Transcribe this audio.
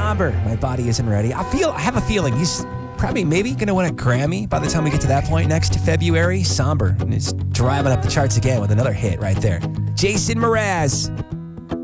somber. My body isn't ready. I have a feeling he's probably maybe going to win a Grammy by the time we get to that point next February. Somber. And it's driving up the charts again with another hit right there. Jason Mraz.